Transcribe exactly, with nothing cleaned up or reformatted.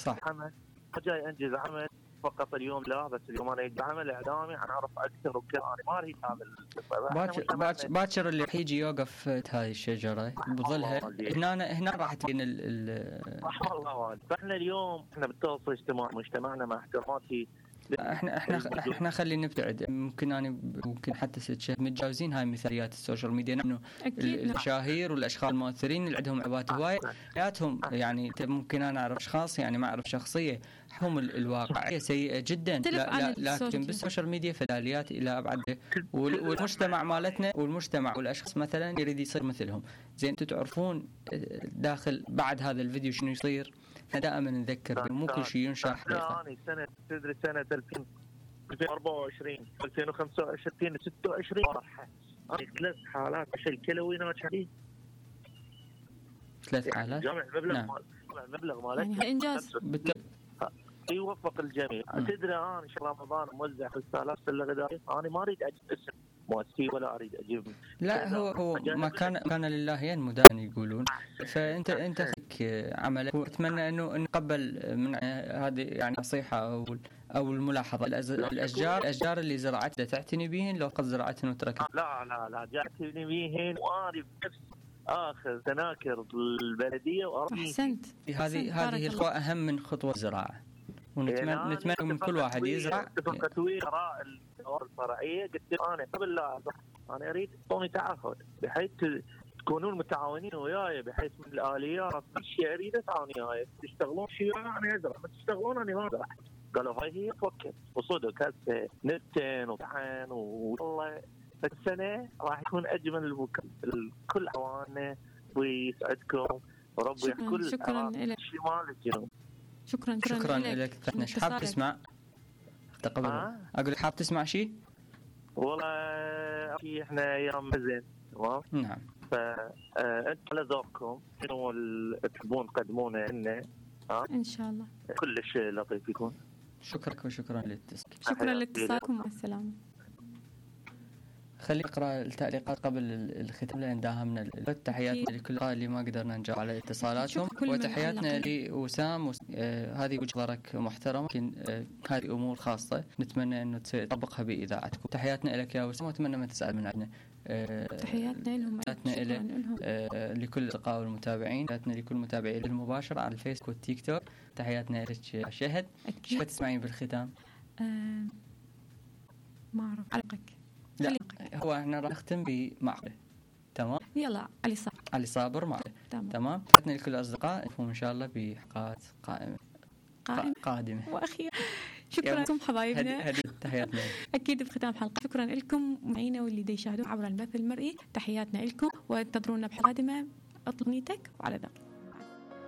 صح. عمل جاي انجز عمل فقط اليوم، لا بس اليوم انا يجي عمل اعلامي انا اعرف اكثر وكذا، انا ما اريد هذا. باكر باكر اللي يجي يوقف هذه الشجره بظلها هنا هنا راح تكون ال صح والله والد. فاحنا اليوم احنا بالتواصل الاجتماعي مجتمعنا مع احتراماتي احنا احنا احنا خلينا نبتعد. ممكن انا ممكن حتى ست متجاوزين هاي مثاليات السوشيال ميديا، انه المشاهير والاشخاص المؤثرين اللي عندهم عبات هوايه حياتهم، يعني ممكن انا اعرف اشخاص يعني ما اعرف شخصيه هم الواقعيه سيئه جدا، لا لا لكن بالسوشيال ميديا فداليات الى ابعد. والمجتمع مالتنا والمجتمع والاشخاص مثلا يريد يصير مثلهم. زين انتم تعرفون داخل بعد هذا الفيديو شنو يصير؟ دائما نذكر مو كل شيء ينشر حقيقه. ثاني سنه تدري سنه ألفين وأربعة وعشرين ألفين وخمسة وعشرين ستة وعشرين راح ثلاث حالات فشل كلوي ناجحين. ثلاث حالات جامع مبلغ نعم. مال مبلغ مالك يعني انجاز يوفق الجميع. تدري انا ان شاء الله رمضان موزع خمسة آلاف سله غذائيه، انا ما اريد اجيب اسم مؤسسي ولا اريد اجيب لا هو هو ما كان كان لله ينمو دائما يقولون. فانت انت خليك عملك، واتمنى انه نقبل من هذه يعني نصيحه او او الملاحظه. الاشجار الاشجار اللي زرعتها تعتني بهن لو قد زرعتهن وتركتها. لا لا لا تعتني بهن وانا بنفس اخذ تناكر البلديه وارمي. احسنت. هذه هذه الخطوه اهم من خطوه الزراعه، ونتمنى نتمنى من كل واحد يزرع. تطوير اراء الدور الفرعيه قلت انا قبل لا انا اريد اعطوني تعهد بحيث تكونون متعاونين وياي، بحيث من الاليات الشيء اريد اتعاون وياي. تشتغلون شيء انا ازرع، ما تشتغلون انا ما ازرع. قالوا هاي هي توكل وصدق هسه نبتن وطحن والله السنه راح يكون اجمل البكاء. الكل عوانه ويسعدكم وربي كل شكرا لك شمال الجنوب. شكرا شكرا, شكرا لك. احنا حاب تسمع تقبل آه؟ اقول حاب تسمع شيء والله احنا ايام زين تمام. نعم. فانت على ذوقكم شنو تحبون تقدمونه لنا ها ان شاء الله كلش لطيف يكون. شكرا وشكرا للاتصال. شكرا لاتصالكم، مع السلامه. خلينا نقرأ التعليقات قبل الختام لأن داهمنا. تحياتنا لكل اللي ما قدرنا نجاوب على اتصالاتهم، وتحياتنا لوسام. آه هذه وجهة نظرك محترمة، لكن آه هذه أمور خاصة نتمنى أنه تطبقها بإذاعتكم. تحياتنا لك يا وسام، وأتمنى ما تسأل من عندنا. آه تحياتنا لهم. تحياتنا لهم. آه لكل الأصدقاء والمتابعين. تحياتنا لكل متابعين المباشر على الفيسبوك والتيك توك. تحياتنا لك شهد. شو تسمعين بالختام؟ آه ما أعرف علقك. لا هو احنا راح نختم بمعقل. تمام يلا علي صابر. علي صابر معقل. تمام. تمام. تحياتنا لكل الأصدقاء، نشوفكم إن شاء الله بحلقات قائمة قائمة قادمة وأخيرا. شكرا لكم حبايبنا. تحياتنا أكيد بختام حلقة. شكرا لكم معينا واللي دي يشاهدون عبر البث المرئي. تحياتنا لكم وانتظرونا بحلقة قادمة. اطلب نيتك وعلى ذلك.